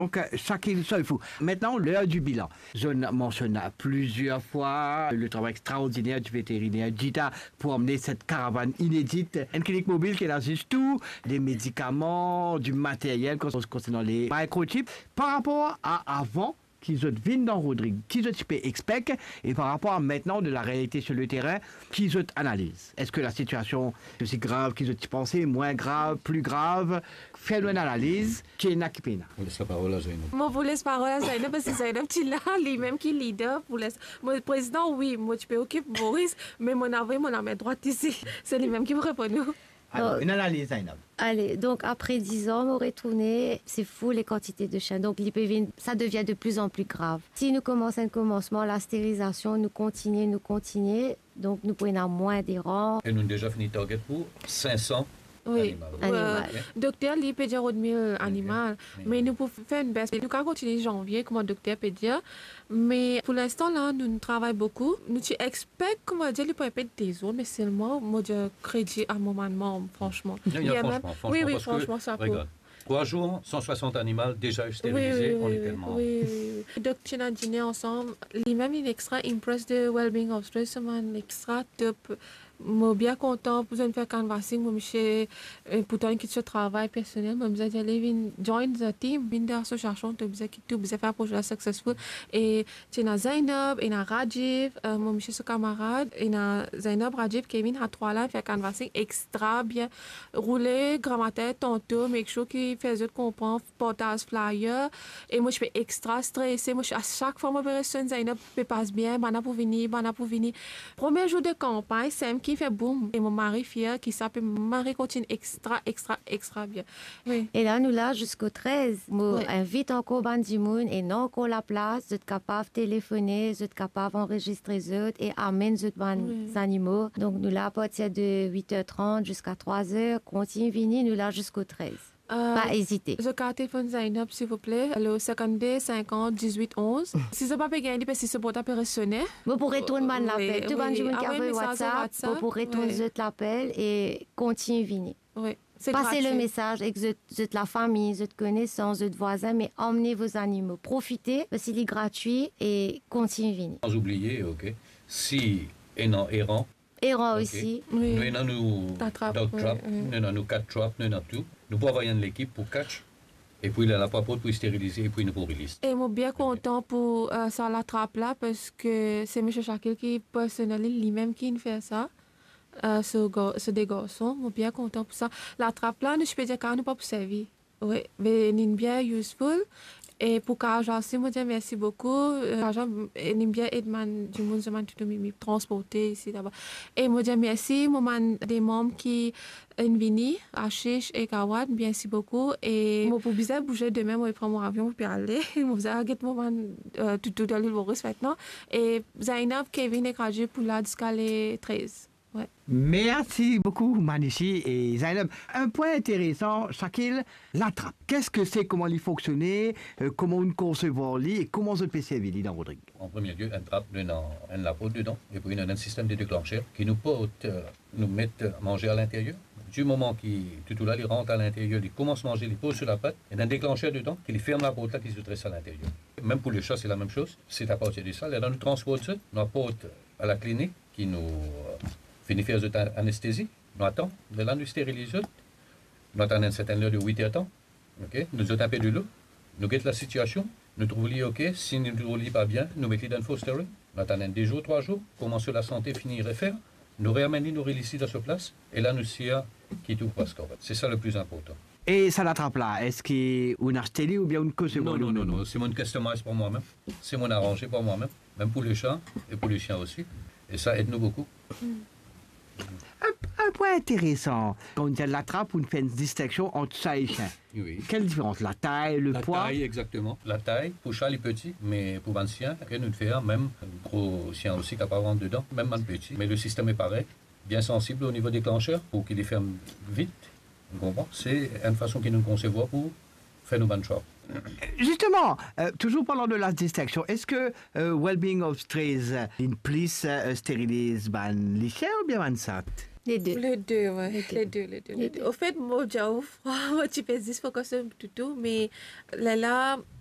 Donc, chacun ça, il faut. Maintenant, l'heure du bilan. Je mentionne plusieurs fois le travail extraordinaire du vétérinaire Gita pour emmener cette caravane inédite. Une clinique mobile qui juste tout, des médicaments, du matériel concernant les microchips. Par rapport à avant, qui se viennent dans Rodrigue, qui se expectent, et par rapport à maintenant de la réalité sur le terrain, qui se analyse. Est-ce que la situation est aussi grave qu'ils se pensé, moins grave, plus grave? Faites une analyse, qui est nakipena. On laisse la parole à Zainab. Moi, vous laisse parole à Zainab parce que Zainab, tu l'as, lui-même qui est leader. Moi, le président, oui, moi, tu peux occuper Boris, mais mon avis, mon armée droite ici, c'est lui-même qui me répond. Alors, une analyse, Zainab. Allez, donc après 10 ans, on retourné, c'est fou les quantités de chiens. Donc l'IPV, ça devient de plus en plus grave. Si nous commençons un commencement, la stérilisation, nous continuons. Donc nous prenons moins des rangs. Et nous avons déjà fini target pour 500 oui, animal. Docteur, il peut dire 1000 animaux, mais nous pouvons faire une baisse. Nous allons continuer en janvier, comme le docteur peut dire. Mais pour l'instant, là, nous travaillons beaucoup. Nous expectons, comment dire, il peut être des autres, mais seulement, moi, je crédit à un moment, franchement. Franchement, oui, parce franchement, que, ça peut. Regarde, 3 jours, 160 animaux déjà stérilisés, on est tellement... Oui. Donc, tu as dîné ensemble. Lui-même, il est extra impressed de well-being of stress, man, extra top. Je suis bien content pour faire canvassing, je pourtant qui se travail personnel, je suis allé join the team, bin der association, je suis faire projet successful et tu as Zainab, et Rajiv, je suis ce camarade, et Zainab, Rajiv, Kevin, à 3 là, faire canvassing extra bien roulé, grammaire tantôt, make sure qu'il faisait comprendre portage flyer et moi je suis extra stressé, moi à chaque fois ma personne Zainab passe bien, bana pour venir. Premier jour de campagne, c'est qui fait boum. Et mon mari fier qui s'appelle Marie continue extra bien. Oui. Et là, nous là jusqu'au 13. Moi, Oui. invite encore Bandimoun et non encore la place. Vous êtes capable de téléphoner, vous êtes capable d'enregistrer les autres et amener les autres animaux. Donc, nous là, à partir de 8h30 jusqu'à 3h, continue venir, nous là jusqu'au 13. Pas hésiter. Je carte téléphone Zainab, s'il vous plaît. Le 52 50 18 11. Si ce pas gagné, parce que c'est pour opérationnel. Vous pourrez retourner l'appel. Tout le monde qui a WhatsApp, vous pourrez retourner l'appel et continuer venir. Oui. Passez le message avec la famille, votre connaissance, votre voisin, mais emmenez vos animaux. Profitez, parce qu'il est gratuit et continuez venir. Sans oublier, ok, si un errant, Errant okay. aussi. Oui. Nous avons dog trap, nous avons cat trap, nous avons tout. Nous pouvons avoir l'équipe pour catch, et puis il a la papote pour stériliser, et puis nous pour release. Et moi bien content pour ça la trappe là, parce que c'est M. Shakil qui personnellement lui-même qui fait ça. Ce des garçons, je suis bien content pour ça. La trappe là, je peux dire qu'on n'est pas pour servir. Oui, mais elle est bien useful. Et pour qu'argent aussi, je dis merci beaucoup. L'argent est bien aidé du monde qui m'a transporté ici là-bas. Et je dis merci, je des membres qui sont venus à Chiche et Kawad, merci beaucoup. Et je peux bien bouger demain, je prends mon avion pour aller. Je vais aller tout à l'île Boris maintenant. Et Zainab, Kevin et Rajiv pour là jusqu'à les 13. Ouais. Merci beaucoup, Manichi et Zainab. Un point intéressant, Shakil, la trappe. Qu'est-ce que c'est, comment il fonctionne, comment on concevoir et comment on peut servir dans Rodrigue? En premier lieu, un trappe, un lapot dedans, et puis un système de déclencheur qui nous porte, nous met à manger à l'intérieur. Du moment qu'il tout là, il rentre à l'intérieur, il commence à manger, il pose sur la patte, il y a un déclencheur dedans, qui ferme la porte là, qui se dresse à l'intérieur. Même pour les chats, c'est la même chose. C'est à partir de ça, là, nous transporte ça, nous apporte à la clinique, qui nous finit faire cette anesthésie, nous attendons, de là nous stérilisons, nous attendons une certaine heure de 8 heures temps, okay? Nous avons un peu de l'eau, nous guettons la situation, nous trouvons ok, si nous ne trouvons pas bien, nous mettons dans le fostering, nous attendons 2 jours, 3 jours, comment la santé finirait faire, nous ramenons, nous réalisons dans ce place, et là nous sommes qui tout passe correct. C'est ça le plus important. Et ça la trappe là, est-ce qu'on a acheté ou bien une cause? Non, c'est mon customise pour moi-même, c'est mon arrangé pour moi-même, même pour les chats et pour les chiens aussi, et ça aide nous beaucoup. Un point intéressant, quand on la trappe, on fait une distinction entre chat et chien. Oui. Quelle différence? La taille, le poids? La taille, exactement. La taille, pour chat, les petits, mais pour un chien, rien ne fait, même un gros chien aussi qui n'a pas rentre dedans, même un petit. Mais le système est pareil, bien sensible au niveau déclencheur pour qu'il les ferme vite. C'est une façon qu'il nous concevoir pour faire nos bonnes choses. Justement, toujours parlant de la distinction, est-ce que Wellbeing of Strays implique stérilise les chiens ou bien ça? Les deux. Les deux, ouais. Les deux. Au fait, moi, j'ai froid, moi, tu peux dire, faut que c'est tout, mais là,